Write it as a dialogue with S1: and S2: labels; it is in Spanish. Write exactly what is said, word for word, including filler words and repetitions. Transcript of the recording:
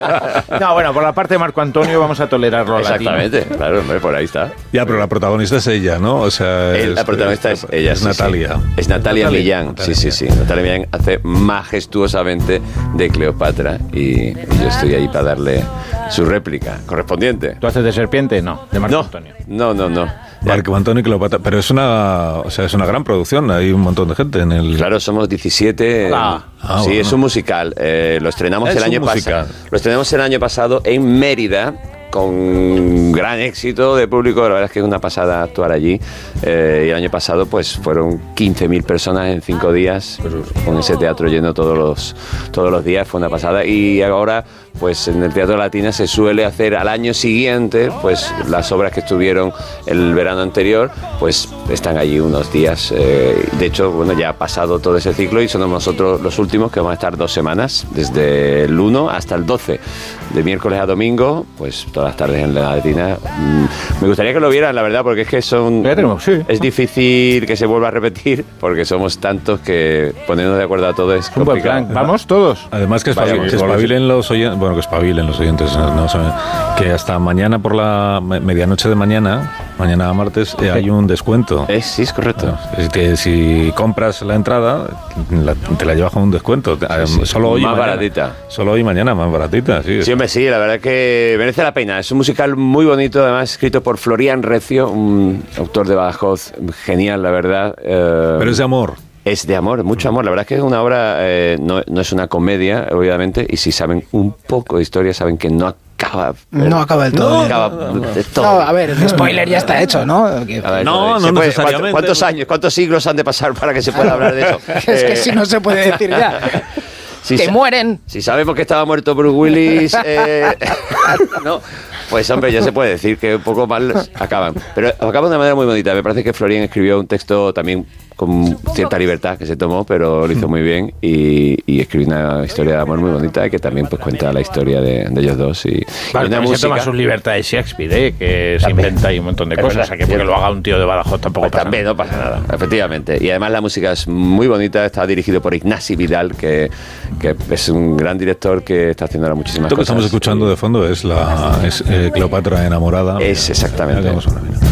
S1: No, bueno, por la parte de Marco Antonio vamos a tolerarlo.
S2: Exactamente,
S1: latino.
S2: claro, hombre, por ahí está.
S3: Ya, pero la protagonista es ella, ¿no? O sea,
S2: El,
S3: es,
S2: la protagonista es, es ella,
S3: es
S2: sí,
S3: Natalia.
S2: Sí. Es Natalia,
S3: Natalia
S2: Millán,
S3: Natalia
S2: sí, sí, sí. Natalia Millán hace majestuosamente de Cleopatra y, y yo estoy ahí para darle su réplica correspondiente.
S1: ¿Tú haces de serpiente? No, de Marco
S2: No,
S1: Antonio.
S2: no, no, no.
S3: Marco Antonio y Cleopatra, pero es una, o sea, es una gran producción, hay un montón de gente en el...
S2: Claro, somos diecisiete.
S1: Ah.
S3: Ah,
S2: sí,
S3: bueno.
S2: es un musical. Eh, lo estrenamos
S3: Es
S2: el
S3: un
S2: año
S3: musical.
S2: pasado. Lo estrenamos el año pasado en Mérida, con gran éxito de público. La verdad es que es una pasada actuar allí. Eh, y el año pasado pues fueron quince mil personas en cinco días, con ese teatro lleno todos los, todos los días. Fue una pasada. Y ahora pues en el Teatro Latina se suele hacer al año siguiente, pues las obras que estuvieron el verano anterior, pues están allí unos días. Eh, de hecho, bueno, ya ha pasado todo ese ciclo y somos nosotros los últimos que vamos a estar dos semanas, desde el uno hasta el doce, de miércoles a domingo, pues todas las tardes en la Latina. Mm, me gustaría que lo vieran, la verdad, porque es que son...
S1: Ya tenemos, sí.
S2: Es difícil que se vuelva a repetir, porque somos tantos que ponernos de acuerdo a todo es
S1: Un buen
S2: complicado.
S1: plan. Vamos todos.
S3: Además que,
S2: Vaya,
S3: espabil- que
S2: pues,
S3: espabilen los oyentes, bueno, que espabilen los oyentes, no, no saben, que hasta mañana por la me- medianoche de mañana, mañana martes, eh, hay un descuento.
S2: Es, sí, es correcto.
S3: Es que si compras la entrada, la- te la llevas con un descuento.
S2: Sí, sí.
S3: Solo hoy y
S2: Más
S3: mañana.
S2: baratita.
S3: Solo hoy y mañana, más baratita, sí.
S2: Sí, hombre, sí, la verdad que merece la pena. Es un musical muy bonito, además escrito por Florian Recio, un autor de Badajoz genial, la verdad. Eh,
S3: Pero es de amor.
S2: Es de amor, mucho amor. La verdad es que es una obra, eh, no, no es una comedia, obviamente, y si saben un poco de historia, saben que no acaba...
S4: No acaba del todo
S2: No
S4: bien.
S2: acaba de todo.
S4: No, a ver, el spoiler ya está hecho, ¿no? Que-
S2: A ver,
S3: No,
S2: ¿se
S3: no
S2: puede-
S3: necesariamente.
S2: ¿cuántos, cuántos años, cuántos siglos han de pasar para que se pueda hablar de eso?
S4: es que
S2: Eh,
S4: si no se puede decir ya.
S2: si
S4: que
S2: sa-
S4: mueren.
S2: Si sabemos que estaba muerto Bruce Willis, eh, no, pues hombre, ya se puede decir que un poco mal acaban. Pero acaba de una manera muy bonita. Me parece que Florian escribió un texto también con cierta libertad que se tomó, pero lo hizo muy bien y, y escribió una historia de amor muy bonita que también pues cuenta la historia de, de ellos dos. Y,
S1: Vale,
S2: y una
S1: también se
S2: música...
S1: toma sus libertades Shakespeare, ¿eh? Que se
S2: También.
S1: inventa ahí un montón de
S2: Es
S1: cosas.
S2: verdad,
S1: O sea, que porque
S2: cierto.
S1: lo haga un tío de Badajoz tampoco
S2: Pues
S1: pasa
S2: también
S1: nada.
S2: no pasa nada, efectivamente. Y además la música es muy bonita, está dirigido por Ignasi Vidal, que, que es un gran director que está haciendo ahora muchísimas
S3: Esto que
S2: cosas.
S3: estamos escuchando de fondo es la es, eh, Cleopatra enamorada.
S2: Es exactamente.
S3: Mira, mira, mira.